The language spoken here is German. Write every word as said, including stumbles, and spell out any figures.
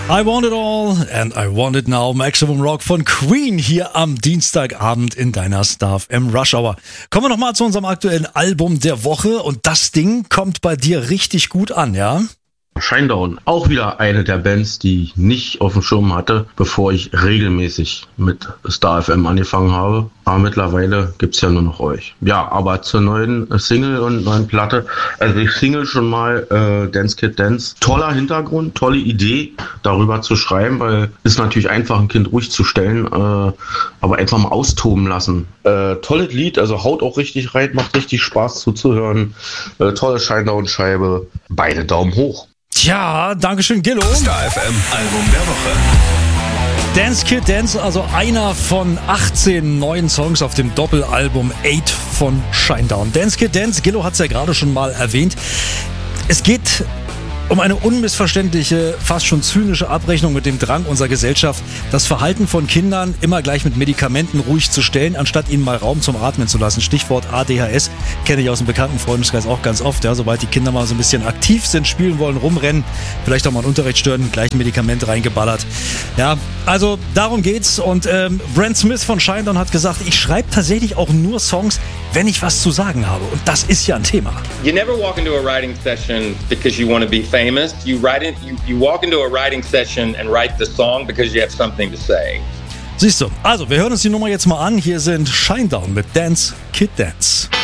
I Want It All and I Want It Now. Maximum Rock von Queen hier am Dienstagabend in deiner Star F M Rush Hour. Kommen wir nochmal zu unserem aktuellen Album der Woche und das Ding kommt bei dir richtig gut an, ja? Shinedown, auch wieder eine der Bands, die ich nicht auf dem Schirm hatte, bevor ich regelmäßig mit Star F M angefangen habe. Aber mittlerweile gibt's ja nur noch euch. Ja, aber zur neuen Single und neuen Platte. Also ich Single schon mal äh, Dance Kid Dance. Toller Hintergrund, tolle Idee, darüber zu schreiben, weil ist natürlich einfach, ein Kind ruhig zu stellen, äh, aber einfach mal austoben lassen. Äh, tolles Lied, also haut auch richtig rein, macht richtig Spaß zuzuhören. Äh, tolle Shinedown-Scheibe, beide Daumen hoch. Tja, Dankeschön, Gillo. Star F M Album der Woche. Dance Kid Dance, also einer von achtzehn neuen Songs auf dem Doppelalbum acht von Shinedown. Dance Kid Dance, Gillo hat es ja gerade schon mal erwähnt. Es geht um eine unmissverständliche, fast schon zynische Abrechnung mit dem Drang unserer Gesellschaft, das Verhalten von Kindern immer gleich mit Medikamenten ruhig zu stellen, anstatt ihnen mal Raum zum Atmen zu lassen. Stichwort A D H S, kenne ich aus dem bekannten Freundeskreis auch ganz oft. Ja, sobald die Kinder mal so ein bisschen aktiv sind, spielen wollen, rumrennen, vielleicht auch mal einen Unterricht stören, gleich ein Medikament reingeballert. Ja, also darum geht's. Und ähm, Brent Smith von Shinedown hat gesagt, ich schreibe tatsächlich auch nur Songs, wenn ich was zu sagen habe. Und das ist ja ein Thema. You never walk into a writing session because you want to be famous. You write it. You, you walk into a writing session and write the song because you have something to say. Siehst du, also wir hören uns die Nummer jetzt mal an. Hier sind Shinedown mit Dance Kid Dance.